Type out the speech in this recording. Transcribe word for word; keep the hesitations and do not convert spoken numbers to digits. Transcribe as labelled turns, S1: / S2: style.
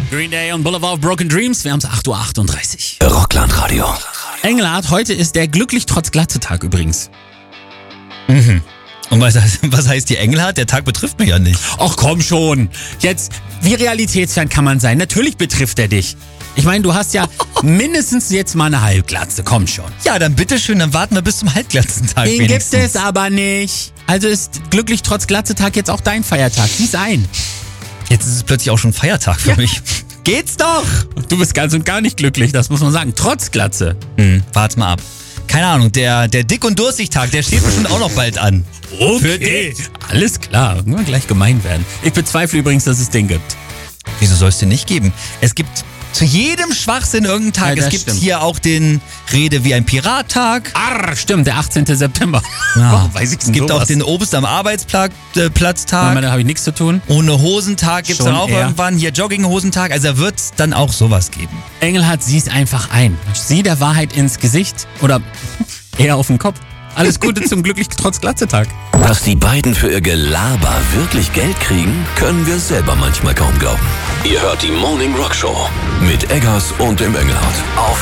S1: Green Day und Boulevard of Broken Dreams. Wir haben es acht Uhr achtunddreißig.
S2: Rockland-Radio.
S1: Engelhardt, heute ist der glücklich trotz Glatze-Tag übrigens.
S2: Mhm. Und was heißt, was heißt die Engelhardt? Der Tag betrifft mich ja nicht.
S1: Ach komm schon. Jetzt, wie realitätsfern kann man sein? Natürlich betrifft er dich. Ich meine, du hast ja mindestens jetzt mal eine Halbglatze. Komm schon.
S2: Ja, dann bitteschön, dann warten wir bis zum Halbglatzentag
S1: Den
S2: wenigstens.
S1: gibt es aber nicht. Also ist glücklich trotz Glatze-Tag jetzt auch dein Feiertag. Sieh's ein.
S2: Jetzt ist es plötzlich auch schon Feiertag für
S1: Ja.
S2: mich.
S1: Geht's doch. Du bist ganz und gar nicht glücklich, das muss man sagen. Trotz Glatze.
S2: Hm, warte mal ab. Keine Ahnung, der, der Dick- und Durstig-Tag, der steht bestimmt auch noch bald an. Für dich.
S1: Alles klar. Nur gleich gemein werden. Ich bezweifle übrigens, dass es den gibt.
S2: Wieso soll es den nicht geben? Es gibt zu jedem Schwachsinn irgendeinen Tag.
S1: Ja,
S2: es
S1: das
S2: gibt
S1: stimmt.
S2: hier auch den Rede wie ein Pirat-Tag.
S1: Arr, stimmt, der achtzehnte September.
S2: Ja.
S1: Oh, weiß ich
S2: Es gibt
S1: sowas.
S2: auch den Obst am Arbeitsplatz
S1: Ja,
S2: Tag.
S1: da habe ich nichts zu tun.
S2: Ohne Hosentag gibt es
S1: Schon
S2: dann auch
S1: eher.
S2: irgendwann. Hier Jogginghosentag. Also da wird es dann auch sowas geben.
S1: Engelhardt, sieh's einfach ein. Sieh der Wahrheit ins Gesicht oder eher auf den Kopf. Alles Gute zum glücklich trotz Glatze-Tag.
S3: Dass die beiden für ihr Gelaber wirklich Geld kriegen, können wir selber manchmal kaum glauben. Ihr hört die Morning Rock Show mit Eggers und dem Engelhardt auf